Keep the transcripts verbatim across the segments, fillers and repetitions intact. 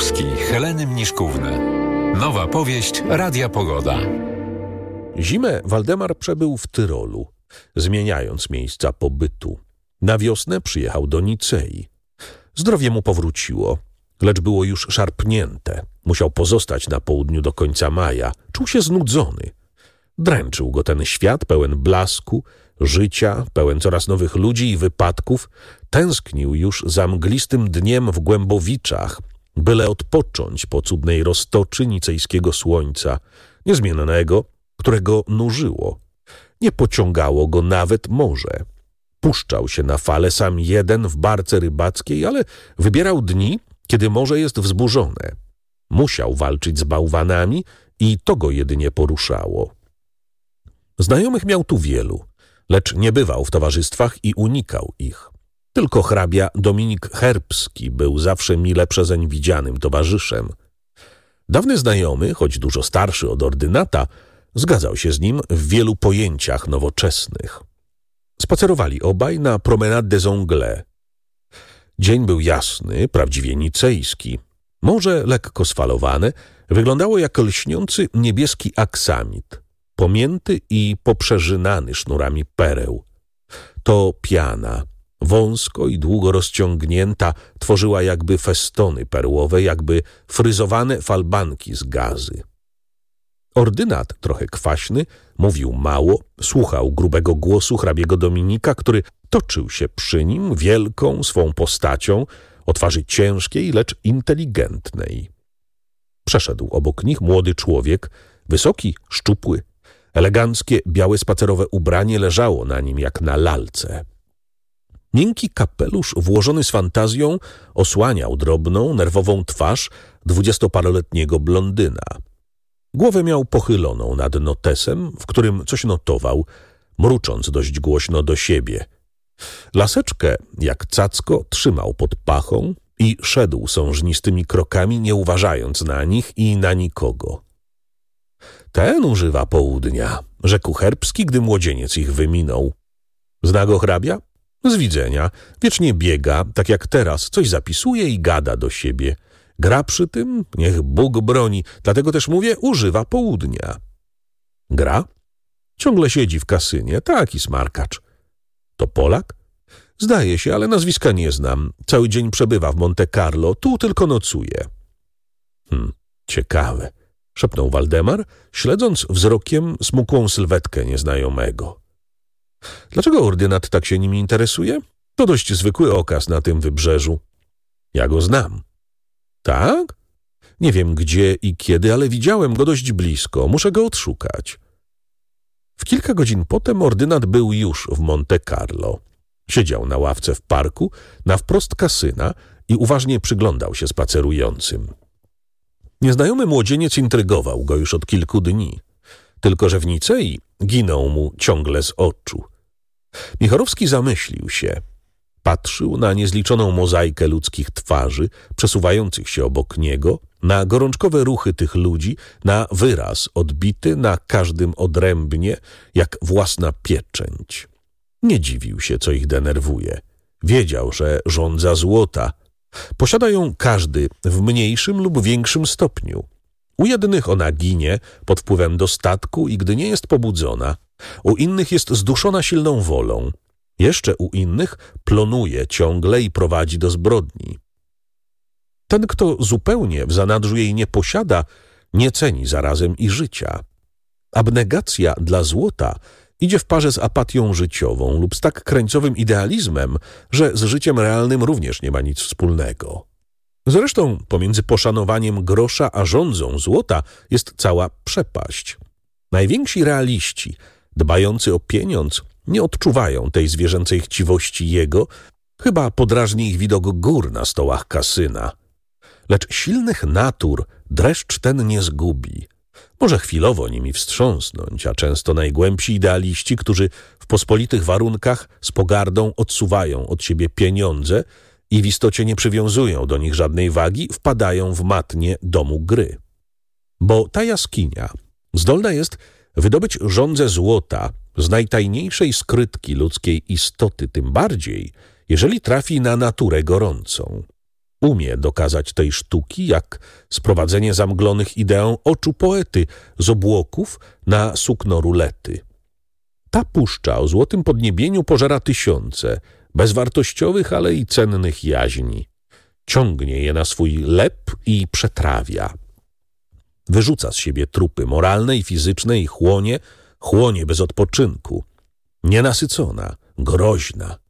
książki Heleny Mniszkówny. Nowa powieść Radia Pogoda. Zimę Waldemar przebył w Tyrolu, zmieniając miejsca pobytu. Na wiosnę przyjechał do Nicei. Zdrowie mu powróciło, lecz było już szarpnięte. Musiał pozostać na południu do końca maja. Czuł się znudzony. Dręczył go ten świat pełen blasku, życia, pełen coraz nowych ludzi i wypadków. Tęsknił już za mglistym dniem w Głębowiczach, byle odpocząć po cudnej roztoczy nicejskiego słońca, niezmiennego, którego nużyło. Nie pociągało go nawet morze. Puszczał się na fale sam jeden w barce rybackiej, ale wybierał dni, kiedy morze jest wzburzone. Musiał walczyć z bałwanami i to go jedynie poruszało. Znajomych miał tu wielu, lecz nie bywał w towarzystwach i unikał ich. Tylko hrabia Dominik Herbski był zawsze mile przezeń widzianym towarzyszem. Dawny znajomy, choć dużo starszy od ordynata, zgadzał się z nim w wielu pojęciach nowoczesnych. Spacerowali obaj na Promenade des Anglais. Dzień był jasny, prawdziwie nicejski. Morze lekko sfalowane wyglądało jak lśniący niebieski aksamit, pomięty i poprzeżynany sznurami pereł. To piana, wąsko i długo rozciągnięta, tworzyła jakby festony perłowe, jakby fryzowane falbanki z gazy. Ordynat, trochę kwaśny, mówił mało, słuchał grubego głosu hrabiego Dominika, który toczył się przy nim wielką swą postacią, o twarzy ciężkiej, lecz inteligentnej. Przeszedł obok nich młody człowiek, wysoki, szczupły. Eleganckie, białe spacerowe ubranie leżało na nim jak na lalce. Miękki kapelusz włożony z fantazją osłaniał drobną, nerwową twarz dwudziestoparoletniego blondyna. Głowę miał pochyloną nad notesem, w którym coś notował, mrucząc dość głośno do siebie. Laseczkę, jak cacko, trzymał pod pachą i szedł sążnistymi krokami, nie uważając na nich i na nikogo. Ten używa południa, rzekł Herbski, gdy młodzieniec ich wyminął. Zna go hrabia? Z widzenia. Wiecznie biega, tak jak teraz, coś zapisuje i gada do siebie. Gra przy tym? Niech Bóg broni. Dlatego też mówię, używa południa. Gra? Ciągle siedzi w kasynie, taki smarkacz. To Polak? Zdaje się, ale nazwiska nie znam. Cały dzień przebywa w Monte Carlo, tu tylko nocuje. Hm, ciekawe, szepnął Waldemar, śledząc wzrokiem smukłą sylwetkę nieznajomego. Dlaczego ordynat tak się nimi interesuje? To dość zwykły okaz na tym wybrzeżu. Ja go znam. Tak? Nie wiem gdzie i kiedy, ale widziałem go dość blisko. Muszę go odszukać. W kilka godzin potem ordynat był już w Monte Carlo. Siedział na ławce w parku, na wprost kasyna i uważnie przyglądał się spacerującym. Nieznajomy młodzieniec intrygował go już od kilku dni. Tylko że w Nicei ginął mu ciągle z oczu. Michorowski zamyślił się. Patrzył na niezliczoną mozaikę ludzkich twarzy przesuwających się obok niego, na gorączkowe ruchy tych ludzi, na wyraz odbity na każdym odrębnie, jak własna pieczęć. Nie dziwił się, co ich denerwuje. Wiedział, że żądza złota. Posiada ją każdy w mniejszym lub większym stopniu. U jednych ona ginie pod wpływem dostatku i gdy nie jest pobudzona, u innych jest zduszona silną wolą. Jeszcze u innych plonuje ciągle i prowadzi do zbrodni. Ten, kto zupełnie w zanadrzu jej nie posiada, nie ceni zarazem i życia. Abnegacja dla złota idzie w parze z apatią życiową lub z tak krańcowym idealizmem, że z życiem realnym również nie ma nic wspólnego. Zresztą pomiędzy poszanowaniem grosza a rządzą złota jest cała przepaść. Najwięksi realiści, dbający o pieniądz, nie odczuwają tej zwierzęcej chciwości jego, chyba podrażni ich widok gór na stołach kasyna. Lecz silnych natur dreszcz ten nie zgubi. Może chwilowo nimi wstrząsnąć, a często najgłębsi idealiści, którzy w pospolitych warunkach z pogardą odsuwają od siebie pieniądze i w istocie nie przywiązują do nich żadnej wagi, wpadają w matnię domu gry. Bo ta jaskinia zdolna jest wydobyć żądzę złota z najtajniejszej skrytki ludzkiej istoty, tym bardziej, jeżeli trafi na naturę gorącą. umie dokazać tej sztuki, jak sprowadzenie zamglonych ideą oczu poety z obłoków na sukno rulety. Ta puszcza o złotym podniebieniu pożera tysiące, bezwartościowych, ale i cennych jaźni. Ciągnie je na swój lep i przetrawia. Wyrzuca z siebie trupy moralne i fizyczne i chłonie, chłonie bez odpoczynku. Nienasycona, groźna.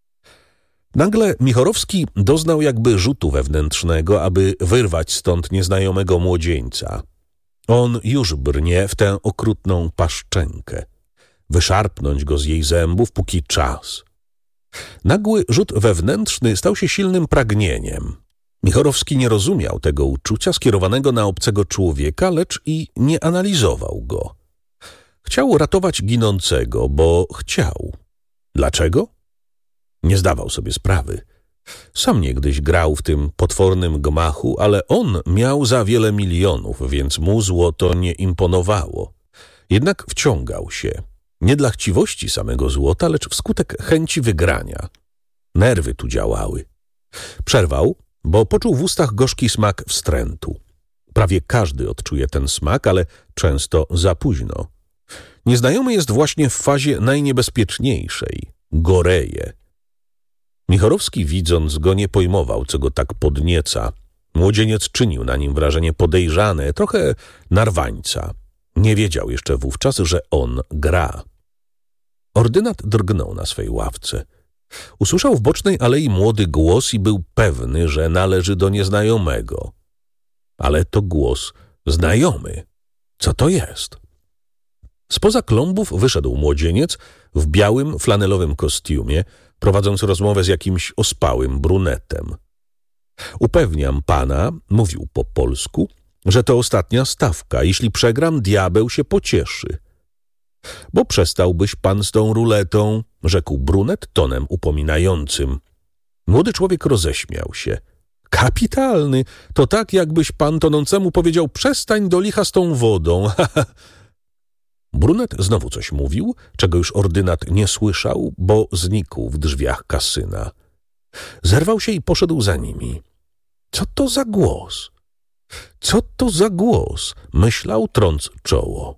Nagle Michorowski doznał jakby rzutu wewnętrznego, aby wyrwać stąd nieznajomego młodzieńca. On już brnie w tę okrutną paszczenkę. Wyszarpnąć go z jej zębów, póki czas. Nagły rzut wewnętrzny stał się silnym pragnieniem. Michorowski nie rozumiał tego uczucia skierowanego na obcego człowieka, lecz i nie analizował go. Chciał ratować ginącego, bo chciał. Dlaczego? Nie zdawał sobie sprawy. Sam niegdyś grał w tym potwornym gmachu, ale on miał za wiele milionów, więc mu złoto nie imponowało. Jednak wciągał się. Nie dla chciwości samego złota, lecz wskutek chęci wygrania. Nerwy tu działały. Przerwał, bo poczuł w ustach gorzki smak wstrętu. Prawie każdy odczuje ten smak, ale często za późno. Nieznajomy jest właśnie w fazie najniebezpieczniejszej. Goreje. Michorowski, widząc go, nie pojmował, co go tak podnieca. Młodzieniec czynił na nim wrażenie podejrzane, trochę narwańca. Nie wiedział jeszcze wówczas, że on gra. Ordynat drgnął na swej ławce. Usłyszał w bocznej alei młody głos i był pewny, że należy do nieznajomego. Ale to głos znajomy. Co to jest? Spoza klombów wyszedł młodzieniec w białym flanelowym kostiumie, prowadząc rozmowę z jakimś ospałym brunetem. Upewniam pana, mówił po polsku, że to ostatnia stawka. Jeśli przegram, diabeł się pocieszy. Bo przestałbyś pan z tą ruletą, rzekł brunet tonem upominającym. Młody człowiek roześmiał się. Kapitalny, to tak jakbyś pan tonącemu powiedział, przestań do licha z tą wodą. Brunet znowu coś mówił, czego już ordynat nie słyszał, bo znikł w drzwiach kasyna. Zerwał się i poszedł za nimi. Co to za głos? Co to za głos? Myślał, trąc czoło.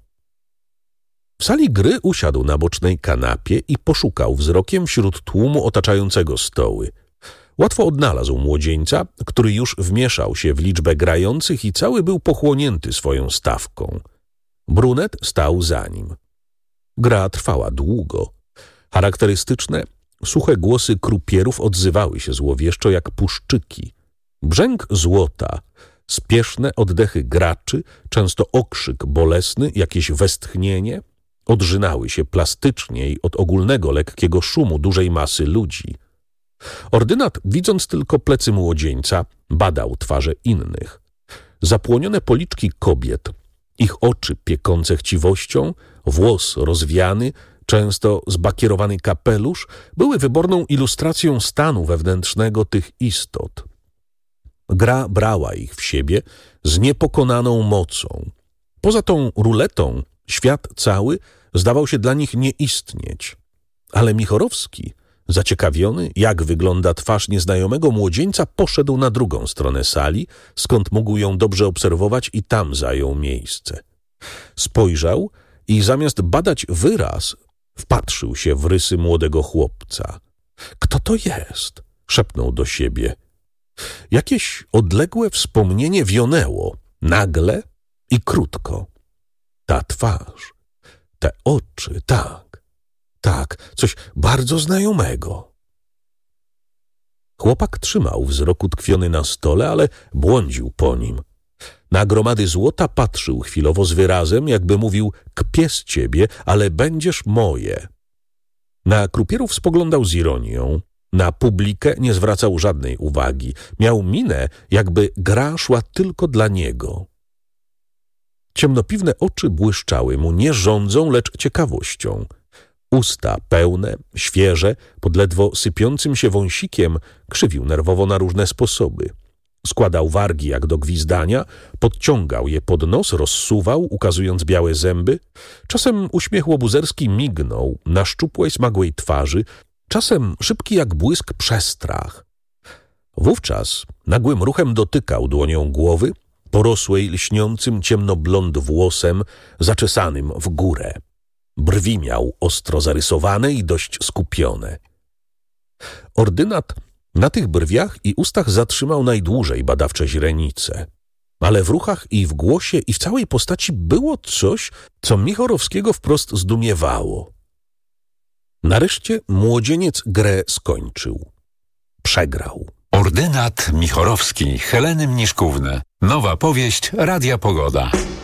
W sali gry usiadł na bocznej kanapie i poszukał wzrokiem wśród tłumu otaczającego stoły. Łatwo odnalazł młodzieńca, który już wmieszał się w liczbę grających i cały był pochłonięty swoją stawką. Brunet stał za nim. Gra trwała długo. Charakterystyczne, suche głosy krupierów odzywały się złowieszczo jak puszczyki. Brzęk złota, spieszne oddechy graczy, często okrzyk bolesny, jakieś westchnienie, odrzynały się plastyczniej od ogólnego lekkiego szumu dużej masy ludzi. Ordynat, widząc tylko plecy młodzieńca, badał twarze innych. Zapłonione policzki kobiet, ich oczy piekące chciwością, włos rozwiany, często zbakierowany kapelusz, były wyborną ilustracją stanu wewnętrznego tych istot. Gra brała ich w siebie z niepokonaną mocą. Poza tą ruletą świat cały zdawał się dla nich nie istnieć. Ale Michorowski, zaciekawiony, jak wygląda twarz nieznajomego młodzieńca, poszedł na drugą stronę sali, skąd mógł ją dobrze obserwować i tam zajął miejsce. Spojrzał i zamiast badać wyraz, wpatrzył się w rysy młodego chłopca. Kto to jest? Szepnął do siebie. Jakieś odległe wspomnienie wionęło, nagle i krótko. Ta twarz, te oczy, tak, tak, coś bardzo znajomego. Chłopak trzymał wzrok utkwiony na stole, ale błądził po nim. Na gromady złota patrzył chwilowo z wyrazem, jakby mówił, kpię z ciebie, ale będziesz moje. Na krupierów spoglądał z ironią. Na publikę nie zwracał żadnej uwagi. Miał minę, jakby gra szła tylko dla niego. Ciemnopiwne oczy błyszczały mu nie żądzą, lecz ciekawością. Usta pełne, świeże, pod ledwo sypiącym się wąsikiem, krzywił nerwowo na różne sposoby. Składał wargi jak do gwizdania, podciągał je pod nos, rozsuwał, ukazując białe zęby. Czasem uśmiech łobuzerski mignął na szczupłej, smagłej twarzy, czasem szybki jak błysk przestrach. Wówczas nagłym ruchem dotykał dłonią głowy, porosłej lśniącym ciemnoblond włosem, zaczesanym w górę. Brwi miał ostro zarysowane i dość skupione. Ordynat na tych brwiach i ustach zatrzymał najdłużej badawcze źrenice. Ale w ruchach i w głosie i w całej postaci było coś, co Michorowskiego wprost zdumiewało. Nareszcie młodzieniec grę skończył. Przegrał. Ordynat Michorowski Heleny Mniszkówny. Nowa powieść Radia Pogoda.